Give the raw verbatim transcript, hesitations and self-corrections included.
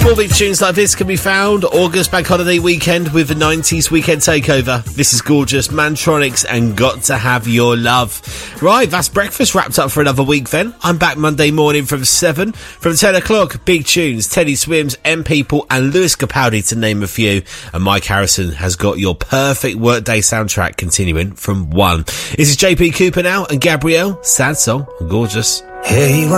More big tunes like this can be found August Bank Holiday weekend with the nineties Weekend Takeover. This is gorgeous. Mantronics and Got to Have Your Love. Right, that's breakfast wrapped up for another week then. I'm back Monday morning from seven. From ten o'clock, big tunes, Teddy Swims, M People and Lewis Capaldi to name a few. And Mike Harrison has got your perfect workday soundtrack continuing from one. This is J P Cooper now and Gabrielle. Sad song, gorgeous. Hey,